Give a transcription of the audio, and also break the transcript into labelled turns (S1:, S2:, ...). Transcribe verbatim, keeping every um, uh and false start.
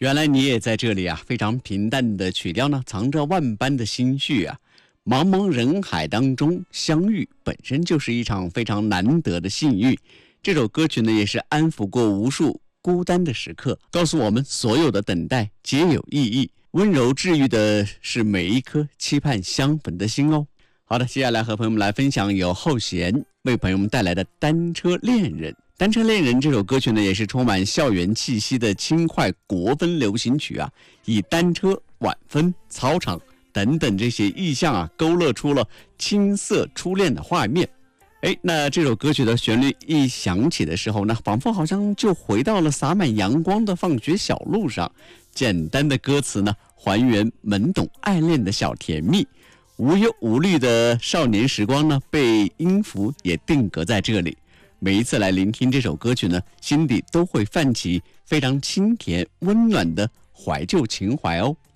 S1: 原来你也在这里啊！非常平淡的曲调呢，藏着万般的心绪啊。茫茫人海当中相遇，本身就是一场非常难得的幸运。这首歌曲呢，也是安抚过无数孤单的时刻，告诉我们所有的等待皆有意义。温柔治愈的是每一颗期盼相逢的心哦。好的，接下来和朋友们来分享由后弦为朋友们带来的《单车恋人》。《单车恋人》这首歌曲呢，也是充满校园气息的轻快国风流行曲啊，以单车、晚风、操场等等这些意象啊，勾勒出了青涩初恋的画面。哎，那这首歌曲的旋律一响起的时候呢，仿佛好像就回到了洒满阳光的放学小路上。简单的歌词呢，还原懵懂爱恋的小甜蜜，无忧无虑的少年时光呢，被音符也定格在这里。每一次来聆听这首歌曲呢，心底都会泛起非常清甜温暖的怀旧情怀哦。